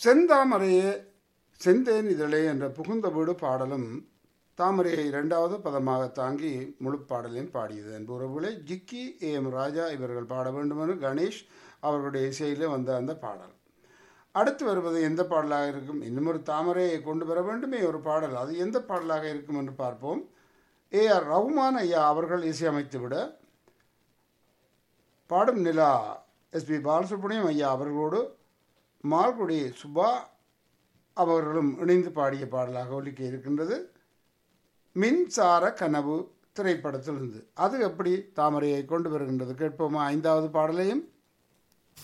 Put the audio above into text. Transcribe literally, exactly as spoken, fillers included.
செந்தாமரையே செந்தேன் இதழே என்ற புகுந்த வீடு பாடலும் தாமரையை இரண்டாவது பதமாக தாங்கி முழு பாடலையும் பாடியது என்பவர்களை ஜிக்கி ஏ எம் ராஜா இவர்கள் பாட வேண்டுமென்று கணேஷ் அவர்களுடைய இசையிலே வந்த அந்த பாடல். அடுத்து வருவது எந்த பாடலாக இருக்கும்? இன்னும் ஒரு தாமரையை கொண்டு வர வேண்டுமே ஒரு பாடல், அது எந்த பாடலாக இருக்கும் என்று பார்ப்போம். ஏ ஆர் ரஹ்மான் ஐயா அவர்கள் இசையமைத்துவிட பாடும் நிலா எஸ் பி பாலசுப்ரமணியம் ஐயா அவர்களோடு மால்குடி சுபா அவர்களும் இணைந்து பாடிய பாடலாக ஒலிக்க இருக்கின்றது. மின்சார கனவு திரைப்படத்திலிருந்து அது எப்படி தாமரையை கொண்டு வருகின்றது கேட்போமா ஐந்தாவது பாடலையும்.